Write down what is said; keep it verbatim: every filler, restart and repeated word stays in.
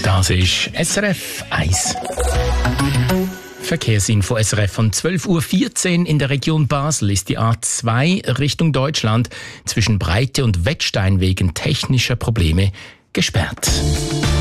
Das ist S R F eins. Verkehrsinfo S R F von zwölf Uhr vierzehn in der Region Basel ist die A zwei Richtung Deutschland zwischen Breite und Wettstein wegen technischer Probleme gesperrt.